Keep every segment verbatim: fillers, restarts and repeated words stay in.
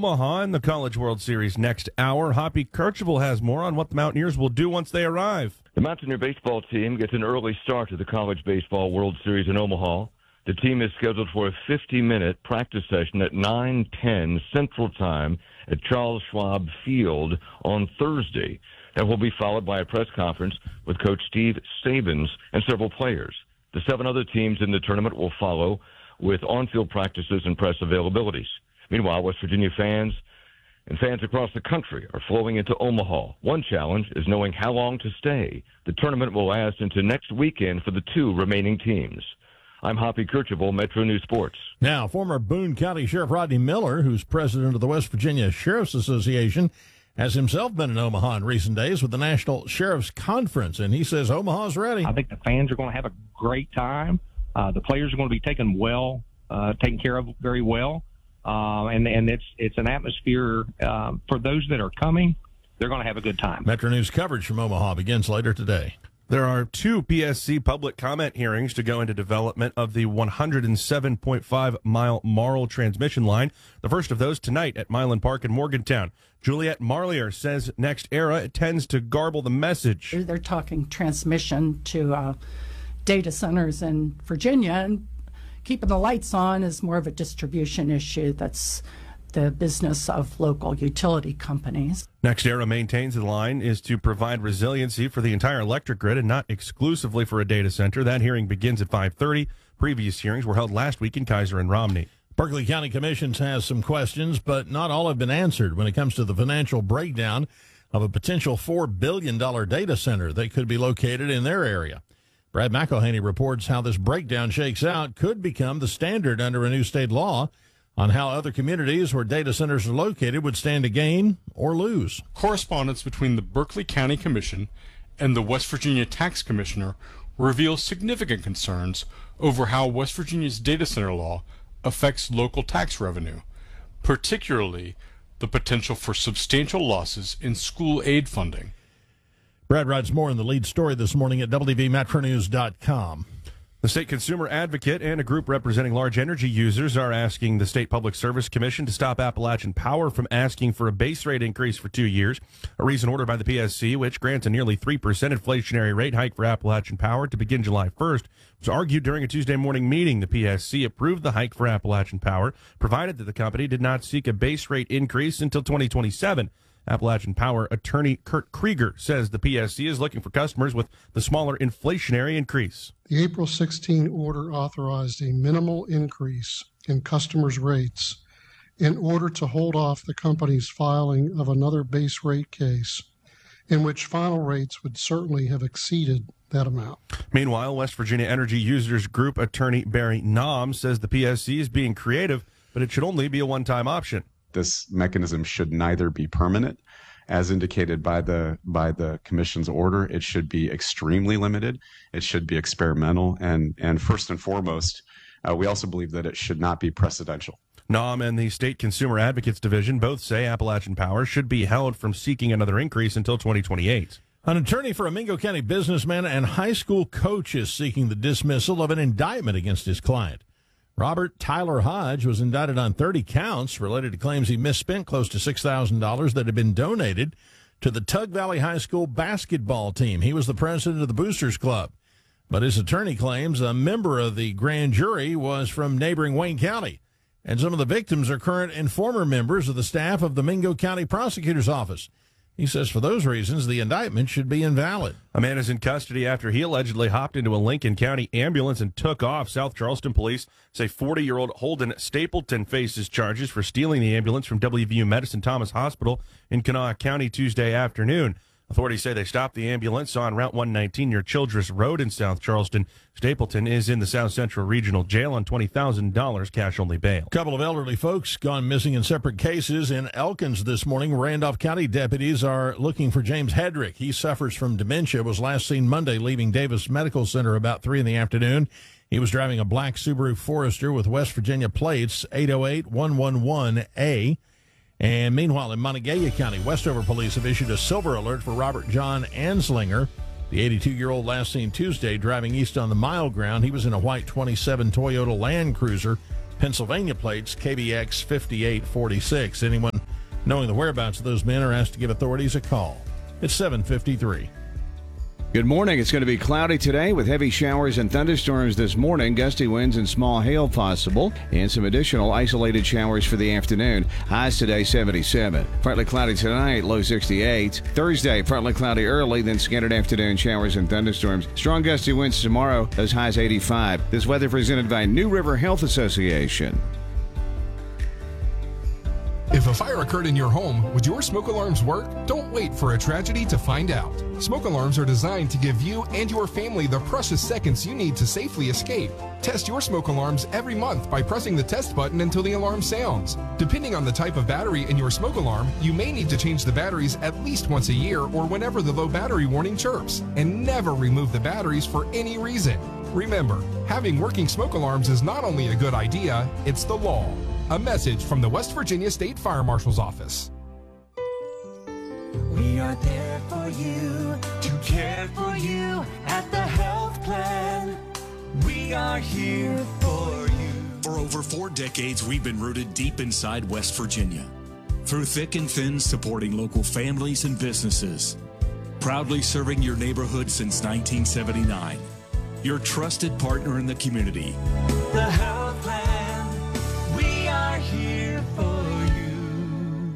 Omaha in the College World Series next hour. Hoppy Kercheval has more on what the Mountaineers will do once they arrive. The Mountaineer baseball team gets an early start to the College Baseball World Series in Omaha. The team is scheduled for a fifty-minute practice session at nine ten Central Time at Charles Schwab Field on Thursday. That will be followed by a press conference with Coach Steve Sabins and several players. The seven other teams in the tournament will follow with on-field practices and press availabilities. Meanwhile, West Virginia fans and fans across the country are flowing into Omaha. One challenge is knowing how long to stay. The tournament will last into next weekend for the two remaining teams. I'm Hoppy Kercheval, Metro News Sports. Now, former Boone County Sheriff Rodney Miller, who's president of the West Virginia Sheriff's Association, has himself been in Omaha in recent days with the National Sheriff's Conference, and he says Omaha's ready. I think the fans are going to have a great time. Uh, the players are going to be taken well, uh, taken care of very well, uh, and and it's it's an atmosphere uh, for those that are coming. They're going to have a good time. Metro News coverage from Omaha begins later today. There are two P S C public comment hearings to go into development of the one hundred seven point five mile Marl transmission line. The first of those tonight at Milan Park in Morgantown. Juliette Marlier says NextEra tends to garble the message. They're talking transmission to uh, data centers in Virginia, and keeping the lights on is more of a distribution issue. That's the business of local utility companies. NextEra maintains the line is to provide resiliency for the entire electric grid and not exclusively for a data center. That hearing begins at five thirty. Previous hearings were held last week in Kaiser and Romney. Berkeley County Commissions has some questions, but not all have been answered when it comes to the financial breakdown of a potential four billion dollars data center that could be located in their area. Brad McElhaney reports how this breakdown shakes out could become the standard under a new state law on how other communities where data centers are located would stand to gain or lose. Correspondence between the Berkeley County Commission and the West Virginia Tax Commissioner reveals significant concerns over how West Virginia's data center law affects local tax revenue, particularly the potential for substantial losses in school aid funding. Brad writes more in the lead story this morning at W V Metro News dot com. The state consumer advocate and a group representing large energy users are asking the State Public Service Commission to stop Appalachian Power from asking for a base rate increase for two years. A recent order by the P S C, which grants a nearly three percent inflationary rate hike for Appalachian Power to begin July first, was argued during a Tuesday morning meeting. The P S C approved the hike for Appalachian Power, provided that the company did not seek a base rate increase until twenty twenty-seven. Appalachian Power attorney Kurt Krieger says the P S C is looking for customers with the smaller inflationary increase. The April sixteenth order authorized a minimal increase in customers' rates in order to hold off the company's filing of another base rate case in which final rates would certainly have exceeded that amount. Meanwhile, West Virginia Energy Users Group attorney Barry Naum says the P S C is being creative, but it should only be a one-time option. This mechanism should neither be permanent, as indicated by the by the commission's order. It should be extremely limited. It should be experimental, and and first and foremost, uh, we also believe that it should not be precedential. Naum and the State Consumer Advocates Division both say Appalachian Power should be held from seeking another increase until twenty twenty-eight. An attorney for a Mingo County businessman and high school coach is seeking the dismissal of an indictment against his client. Robert Tyler Hodge was indicted on thirty counts related to claims he misspent close to six thousand dollars that had been donated to the Tug Valley High School basketball team. He was the president of the Boosters Club. But his attorney claims a member of the grand jury was from neighboring Wayne County, and some of the victims are current and former members of the staff of the Mingo County Prosecutor's Office. He says for those reasons, the indictment should be invalid. A man is in custody after he allegedly hopped into a Lincoln County ambulance and took off. South Charleston police say forty-year-old Holden Stapleton faces charges for stealing the ambulance from W V U Medicine Thomas Hospital in Kanawha County Tuesday afternoon. Authorities say they stopped the ambulance on Route one nineteen near Childress Road in South Charleston. Stapleton is in the South Central Regional Jail on twenty thousand dollars cash-only bail. A couple of elderly folks gone missing in separate cases in Elkins this morning. Randolph County deputies are looking for James Hedrick. He suffers from dementia, was last seen Monday leaving Davis Medical Center about three in the afternoon. He was driving a black Subaru Forester with West Virginia plates eight oh eight one one one A. And meanwhile, in Montague County, Westover police have issued a silver alert for Robert John Anslinger. The eighty-two-year-old last seen Tuesday driving east on the mile ground. He was in a white twenty-seven Toyota Land Cruiser. Pennsylvania plates, K B X fifty-eight forty-six. Anyone knowing the whereabouts of those men are asked to give authorities a call. It's seven fifty-three. Good morning. It's going to be cloudy today with heavy showers and thunderstorms this morning, gusty winds and small hail possible, and some additional isolated showers for the afternoon. Highs today seventy-seven. Partly cloudy tonight, low sixty-eight. Thursday, partly cloudy early, then scattered afternoon showers and thunderstorms. Strong gusty winds tomorrow, those highs eighty-five. This weather presented by New River Health Association. If a fire occurred in your home, would your smoke alarms work? Don't wait for a tragedy to find out. Smoke alarms are designed to give you and your family the precious seconds you need to safely escape. Test your smoke alarms every month by pressing the test button until the alarm sounds. Depending on the type of battery in your smoke alarm, you may need to change the batteries at least once a year or whenever the low battery warning chirps. And never remove the batteries for any reason. Remember, having working smoke alarms is not only a good idea, it's the law. A message from the West Virginia State Fire Marshal's Office. We are there for you, to care for you at the health plan. We are here for you. For over four decades, we've been rooted deep inside West Virginia. Through thick and thin, supporting local families and businesses. Proudly serving your neighborhood since nineteen seventy-nine. Your trusted partner in the community. The health plan. Here for you.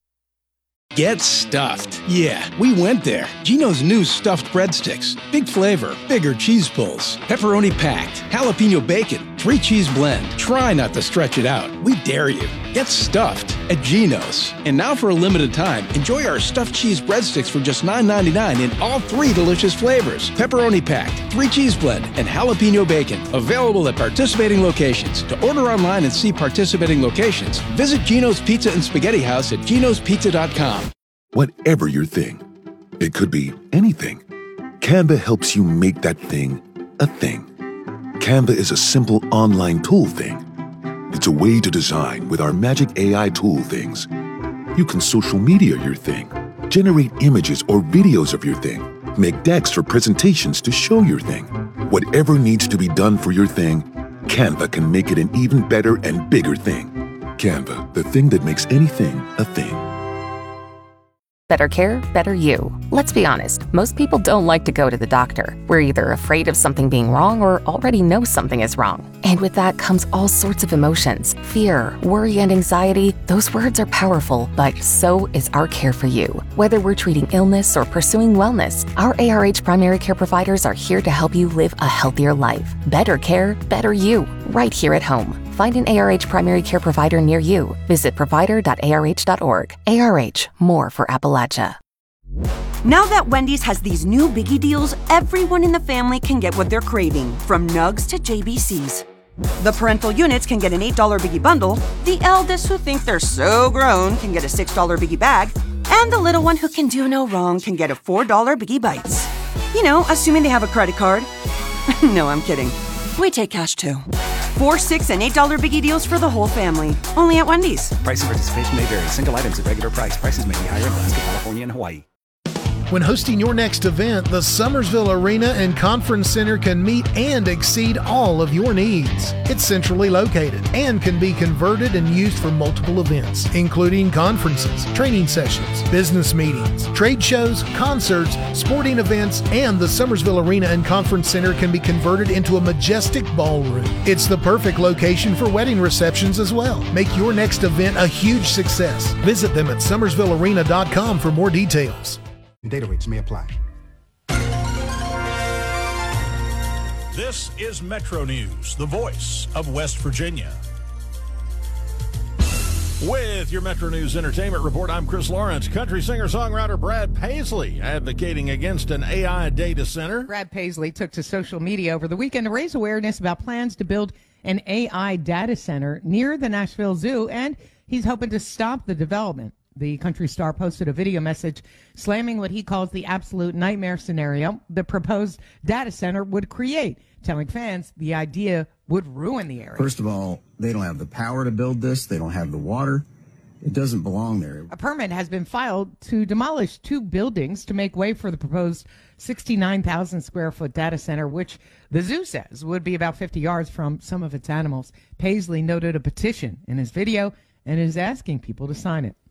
Get stuffed. Yeah, we went there. Geno's new stuffed breadsticks. Big flavor, bigger cheese pulls, pepperoni packed, jalapeno bacon, three cheese blend. Try not to stretch it out. We dare you. Get stuffed at Geno's. And now for a limited time, enjoy our stuffed cheese breadsticks for just nine ninety-nine in all three delicious flavors. Pepperoni packed, three cheese blend, and jalapeno bacon. Available at participating locations. To order online and see participating locations, visit Geno's Pizza and Spaghetti House at genos pizza dot com. Whatever your thing, it could be anything. Canva helps you make that thing a thing. Canva is a simple online tool thing. It's a way to design with our magic A I tool things. You can social media your thing, generate images or videos of your thing, make decks for presentations to show your thing. Whatever needs to be done for your thing, Canva can make it an even better and bigger thing. Canva, the thing that makes anything a thing. Better care, better you. Let's be honest, most people don't like to go to the doctor. We're either afraid of something being wrong or already know something is wrong. And with that comes all sorts of emotions. Fear, worry, and anxiety. Those words are powerful, but so is our care for you. Whether we're treating illness or pursuing wellness, our A R H primary care providers are here to help you live a healthier life. Better care, better you, right here at home. Find an A R H primary care provider near you. Visit provider dot A R H dot org. A R H, more for Appalachia. Now that Wendy's has these new biggie deals, everyone in the family can get what they're craving, from nugs to J B Cs. The parental units can get an eight dollar biggie bundle, the eldest who think they're so grown can get a six dollar biggie bag, and the little one who can do no wrong can get a four dollar biggie bites. You know, assuming they have a credit card. No, I'm kidding. We take cash too. Four, six, and eight dollar biggie deals for the whole family. Only at Wendy's. Price and participation may vary. Single items at regular price. Prices may be higher in Alaska, California, and Hawaii. When hosting your next event, the Summersville Arena and Conference Center can meet and exceed all of your needs. It's centrally located and can be converted and used for multiple events, including conferences, training sessions, business meetings, trade shows, concerts, sporting events, and the Summersville Arena and Conference Center can be converted into a majestic ballroom. It's the perfect location for wedding receptions as well. Make your next event a huge success. Visit them at summersville arena dot com for more details. Data rates may apply. This is Metro News, the voice of West Virginia. With your Metro News Entertainment Report, I'm Chris Lawrence. Country singer-songwriter Brad Paisley advocating against an A I data center. Brad Paisley took to social media over the weekend to raise awareness about plans to build an A I data center near the Nashville Zoo, and he's hoping to stop the development. The country star posted a video message slamming what he calls the absolute nightmare scenario the proposed data center would create, telling fans the idea would ruin the area. First of all, they don't have the power to build this. They don't have the water. It doesn't belong there. A permit has been filed to demolish two buildings to make way for the proposed sixty-nine thousand square foot data center, which the zoo says would be about fifty yards from some of its animals. Paisley noted a petition in his video and is asking people to sign it.